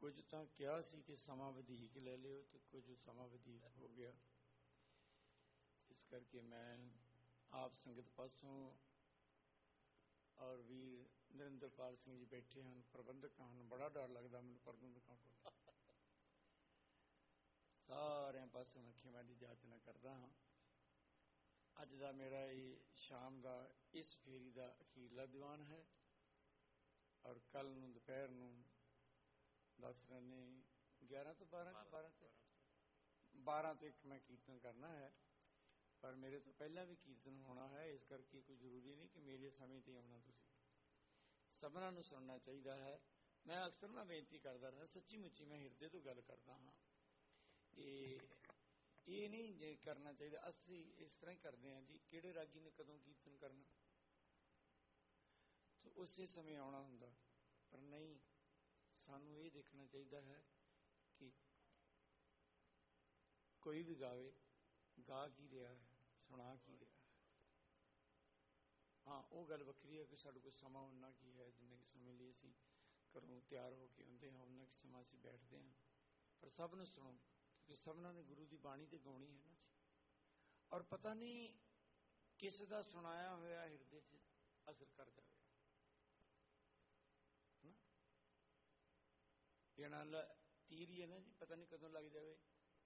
ਕੁਝ ਤਾਂ ਕਿਹਾ ਸੀ ਕਿ ਸਮਾਂ ਵਧੀਕ ਲੈ ਲਿਓ ਤੇ ਕੁਝ ਸਮਾਂ ਵਧੀਕ ਹੋ ਗਿਆ। ਇਸ ਕਰਕੇ ਮੈਂ ਆਪ ਸੰਗਤ ਪਾਸੋਂ ਔਰ ਵੀਰ ਨਰਿੰਦਰਪਾਲ ਸਿੰਘ ਜੀ ਬੈਠੇ ਹਨ, ਪ੍ਰਬੰਧਕ ਹਨ, ਬੜਾ ਡਰ ਲੱਗਦਾ ਮੈਨੂੰ ਪ੍ਰਬੰਧਕਾਂ ਕੋਲ। ਸਾਰਿਆਂ ਪਾਸੋਂ ਮੈਂ ਖਿਮਾ ਦੀ ਜਾਚਨਾ ਕਰਦਾ ਹਾਂ। ਅੱਜ ਦਾ ਮੇਰਾ ਇਹ ਸ਼ਾਮ ਦਾ ਇਸ ਫੇਰੀ ਦਾ ਅਖੀਰਲਾ ਦੀਵਾਨ ਹੈ ਔਰ ਕੱਲ ਨੂੰ ਦੁਪਹਿਰ ਨੂੰ ਦੱਸ ਰਹੇ ਨੇ 11 ਤੋਂ 12 ਤੋਂ 1 ਮੈਂ ਕੀਰਤਨ ਕਰਨਾ ਹੈ, ਪਰ ਮੇਰੇ ਤੋਂ ਪਹਿਲਾਂ ਵੀ ਕੀਰਤਨ ਹੋਣਾ ਹੈ। ਇਸ ਕਰਕੇ ਕੋਈ ਜ਼ਰੂਰੀ ਨਹੀਂ ਕਿ ਮੇਰੇ ਸਮੇਂ 'ਤੇ ਆਉਣਾ। ਤੁਸੀਂ ਸਭਨਾਂ ਨੂੰ ਸੁਣਨਾ ਚਾਹੀਦਾ ਹੈ। ਮੈਂ ਅਕਸਰ ਮੈਂ ਬੇਨਤੀ ਕਰਦਾ ਰਹਿੰਦਾ, ਸੱਚੀ ਮੁੱਚੀ ਮੈਂ ਹਿਰਦੇ ਤੋਂ ਗੱਲ ਕਰਦਾ ਹਾਂ। ਇਹ ਨਹੀਂ ਜੇ ਕਰਨਾ ਚਾਹੀਦਾ। ਅਸੀਂ ਇਸ ਤਰ੍ਹਾਂ ਹੀ ਕਰਦੇ ਹਾਂ ਜੀ, ਕਿਹੜੇ ਰਾਗੀ ਨੇ ਕਦੋਂ ਕੀਰਤਨ ਕਰਨਾ ਤਾਂ ਉਸੇ ਸਮੇਂ ਆਉਣਾ ਹੁੰਦਾ, ਪਰ ਨਹੀਂ, ਸਾਨੂੰ ਇਹ ਦੇਖਣਾ ਚਾਹੀਦਾ ਹੈ ਕਿ ਕੋਈ ਵੀ ਗਾਵੇ, ਗਾ ਕੀ ਰਿਹਾ ਹੈ, ਸੁਣਾ ਕੀ ਰਿਹਾ ਹੈ। ਹਾਂ, ਉਹ ਗੱਲ ਵੱਖਰੀ ਹੈ ਕਿ ਸਾਡੇ ਕੋਲ ਸਮਾਂ ਉਨਾ ਕੀ ਹੈ, ਜਿੰਨੇ ਕਿ ਸਮੇਂ ਲਈ ਅਸੀਂ ਘਰੋਂ ਤਿਆਰ ਹੋ ਕੇ ਆਉਂਦੇ ਹਾਂ ਉਨਾ ਕਿ ਸਮਾਂ ਅਸੀਂ ਬੈਠਦੇ ਹਾਂ। ਪਰ ਸਭ ਨੂੰ ਸੁਣੋ, ਕਿਉਂਕਿ ਸਭਨਾਂ ਨੇ ਗੁਰੂ ਦੀ ਬਾਣੀ ਤੇ ਗਾਉਣੀ ਹੈ ਨਾ ਜੀ। ਔਰ ਪਤਾ ਨਹੀਂ ਕਿਸ ਦਾ ਸੁਣਾਇਆ ਹੋਇਆ ਹਿਰਦੇ 'ਚ ਅਸਰ ਕਰ ਜਾਵੇ ਨਾ। ਜਿਹੜਾ ਤੀਰ ਹੀ ਹੈ ਨਾ ਜੀ, ਪਤਾ ਨਹੀਂ ਕਦੋਂ ਲੱਗ ਜਾਵੇ।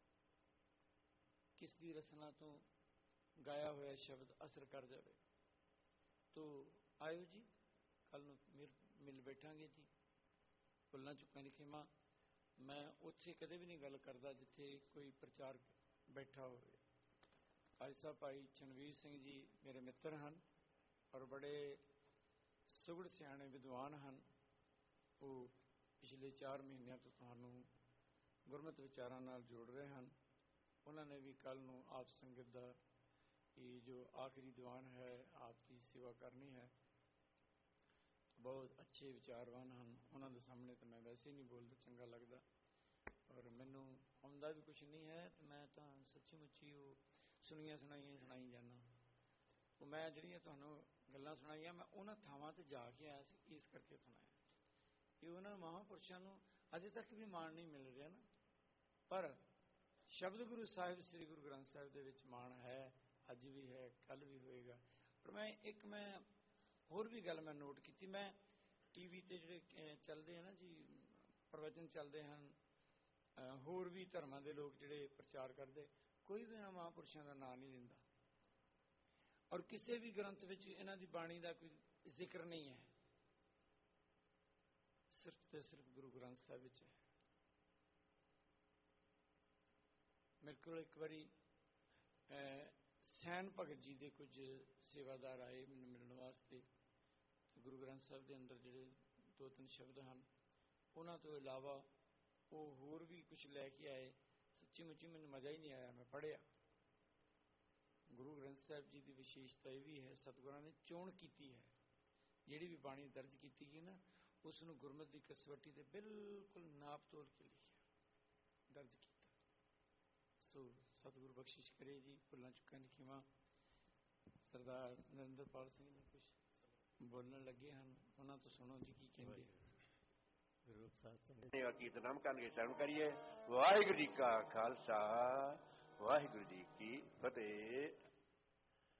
ਕਿਸ ਦੀ ਰਸਨਾ ਤੋਂ ਗਾਇਆ ਹੋਇਆ ਸ਼ਬਦ ਅਸਰ ਕਰ ਜਾਵੇ। ਤੋ ਆਇਓ ਜੀ, ਕੱਲ ਨੂੰ ਮਿਲ ਬੈਠਾਂਗੇ ਜੀ। ਭੁੱਲਾਂ ਚੁੱਕਾਂ ਦੀ ਖਿਮਾ। ਮੈਂ ਉੱਥੇ ਕਦੇ ਵੀ ਨਹੀਂ ਗੱਲ ਕਰਦਾ ਜਿੱਥੇ ਕੋਈ ਪ੍ਰਚਾਰਕ ਬੈਠਾ ਹੋਵੇ। ਅੱਜ ਸਾਹਿਬ ਭਾਈ ਚੰਨਵੀਰ ਸਿੰਘ ਜੀ ਮੇਰੇ ਮਿੱਤਰ ਹਨ ਔਰ ਬੜੇ ਸੁਗੜ ਸਿਆਣੇ ਵਿਦਵਾਨ ਹਨ। ਉਹ ਪਿਛਲੇ 4 ਮਹੀਨਿਆਂ ਤੋਂ ਤੁਹਾਨੂੰ ਗੁਰਮਤਿ ਵਿਚਾਰਾਂ ਨਾਲ ਜੋੜ ਰਹੇ ਹਨ। ਉਹਨਾਂ ਨੇ ਵੀ ਕੱਲ ਨੂੰ ਆਪ ਸੰਗਤ ਦਾ ਇਹ ਜੋ ਆਖਰੀ ਦੀਵਾਨ ਹੈ, ਆਪ ਦੀ ਸੇਵਾ ਕਰਨੀ ਹੈ। ਬਹੁਤ ਅੱਛੇ ਵਿਚਾਰਵਾਨ ਹਨ। ਉਹਨਾਂ ਦੇ ਸਾਹਮਣੇ ਤਾਂ ਮੈਂ ਵੈਸੇ ਹੀ ਨਹੀਂ ਬੋਲਦਾ, ਚੰਗਾ ਲੱਗਦਾ। ਔਰ ਮੈਨੂੰ ਆਉਂਦਾ ਵੀ ਕੁਛ ਨਹੀਂ ਹੈ ਤੇ ਮੈਂ ਤਾਂ ਸੱਚੀ ਮੁੱਚੀ ਉਹ ਸੁਣੀਆਂ ਸੁਣਾਈਆਂ ਸੁਣਾਈ ਜਾਂਦਾ। ਉਹ ਮੈਂ ਜਿਹੜੀਆਂ ਤੁਹਾਨੂੰ ਗੱਲਾਂ ਸੁਣਾਈਆਂ ਮੈਂ ਉਹਨਾਂ ਥਾਵਾਂ 'ਤੇ ਜਾ ਕੇ ਆਇਆ ਸੀ, ਇਸ ਕਰਕੇ ਸੁਣਾਇਆ। ਇਹ ਉਹਨਾਂ ਮਹਾਂਪੁਰਸ਼ਾਂ ਨੂੰ ਅਜੇ ਤੱਕ ਵੀ ਮਾਣ ਨਹੀਂ ਮਿਲ ਰਿਹਾ ਨਾ, ਪਰ ਸ਼ਬਦ ਗੁਰੂ ਸਾਹਿਬ ਸ੍ਰੀ ਗੁਰੂ ਗ੍ਰੰਥ ਸਾਹਿਬ ਦੇ ਵਿੱਚ ਮਾਣ ਹੈ, ਅੱਜ ਵੀ ਹੈ, ਕੱਲ੍ਹ ਵੀ ਹੋਏਗਾ। ਪਰ ਮੈਂ ਹੋਰ ਵੀ ਗੱਲ ਮੈਂ ਨੋਟ ਕੀਤੀ। ਮੈਂ TV 'ਤੇ ਜਿਹੜੇ ਚੱਲਦੇ ਆ ਨਾ ਜੀ, ਪ੍ਰਵਚਨ ਚੱਲਦੇ ਹਨ, ਹੋਰ ਵੀ ਧਰਮਾਂ ਦੇ ਲੋਕ ਜਿਹੜੇ ਪ੍ਰਚਾਰ ਕਰਦੇ, ਕੋਈ ਵੀ ਇਹਨਾਂ ਮਹਾਂਪੁਰਸ਼ਾਂ ਦਾ ਨਾਂ ਨਹੀਂ ਲੈਂਦਾ ਔਰ ਕਿਸੇ ਵੀ ਗ੍ਰੰਥ ਵਿੱਚ ਇਹਨਾਂ ਦੀ ਬਾਣੀ ਦਾ ਕੋਈ ਜ਼ਿਕਰ ਨਹੀਂ ਹੈ। ਸਿਰਫ ਤੇ ਸਿਰਫ ਗੁਰੂ ਗ੍ਰੰਥ ਸਾਹਿਬ ਵਿੱਚ ਹੈ। ਮੇਰੇ ਕੋਲ ਇੱਕ ਵਾਰੀ ਸੈਨ ਭਗਤ ਜੀ ਦੇ ਕੁਝ ਸੇਵਾਦਾਰ ਆਏ ਮੈਨੂੰ ਮਿਲਣ ਵਾਸਤੇ। ਗੁਰੂ ਗ੍ਰੰਥ ਸਾਹਿਬ ਦੇ ਅੰਦਰ ਜਿਹੜੇ 2-3 ਸ਼ਬਦ ਹਨ, ਉਹਨਾਂ ਤੋਂ ਇਲਾਵਾ ਉਹ ਹੋਰ ਵੀ ਕੁਝ ਲੈ ਕੇ ਆਏ। ਸੱਚੀ ਮੁੱਚੀ ਮੈਨੂੰ ਮਜ਼ਾ ਹੀ ਨਹੀਂ ਆਇਆ। ਮੈਂ ਪੜ੍ਹਿਆ, ਗੁਰੂ ਗ੍ਰੰਥ ਸਾਹਿਬ ਜੀ ਦੀ ਵਿਸ਼ੇਸ਼ਤਾ ਇਹ ਵੀ ਹੈ, ਸਤਿਗੁਰਾਂ ਨੇ ਚੋਣ ਕੀਤੀ ਹੈ। ਜਿਹੜੀ ਵੀ ਬਾਣੀ ਦਰਜ ਕੀਤੀ ਗਈ ਨਾ, ਉਸ ਨੂੰ ਗੁਰਮਤਿ ਦੀ ਕਸਵੱਟੀ ਤੇ ਬਿਲਕੁਲ ਨਾਪ ਤੋਲ ਕੇ ਲਿਖਿਆ, ਦਰਜ ਕੀਤਾ। ਸੋ ਸਤਿਗੁਰੂ ਬਖਸ਼ਿਸ਼ ਕਰੇ ਜੀ। ਭੁੱਲਾਂ ਚੁੱਕਾਂ ਦੀ ਖਿਮਾ। ਸਰਦਾਰ ਨਰਿੰਦਰਪਾਲ ਸਿੰਘ ਜੀ ਕੁਝ ਬੋਲਣ ਲੱਗੇ ਹਨ, ਉਹਨਾਂ ਤੋਂ ਸੁਣੋ ਜੀ ਕੀ ਕਹਿੰਦੇ। ਗੁਰੂ ਸਾਹਿਬ ਕੀਰਤਨਾਮ ਕਰਕੇ ਸ਼ਰਨ ਕਰੀਏ। ਵਾਹਿਗੁਰੂ ਜੀ ਕਾ ਖਾਲਸਾ, ਵਾਹਿਗੁਰੂ ਜੀ ਕੀ ਫਤਿਹ।